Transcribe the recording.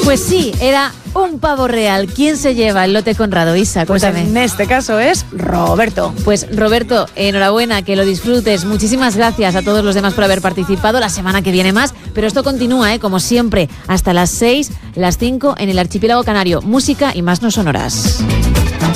Pues sí, era un pavo real. ¿Quién se lleva el lote Conrado, Isa? Cuéntame. Pues en este caso es Roberto. Pues Roberto, enhorabuena, que lo disfrutes. Muchísimas gracias a todos los demás por haber participado. La semana que viene más, pero esto continúa, como siempre, hasta las 6, las 5 en el Archipiélago Canario. Música y más no sonoras.